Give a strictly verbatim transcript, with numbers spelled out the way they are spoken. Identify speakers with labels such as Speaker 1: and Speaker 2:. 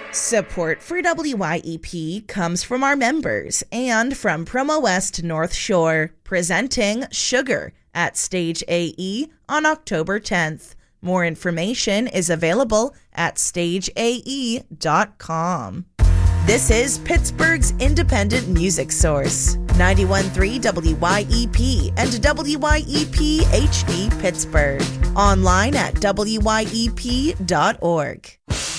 Speaker 1: Support for W Y E P comes from our members and from Promo West North Shore, presenting Sugar at Stage A E on October tenth. More information is available at stage a e dot com. This is Pittsburgh's independent music source, ninety-one point three W Y E P and W Y E P H D Pittsburgh. Online at W Y E P dot org.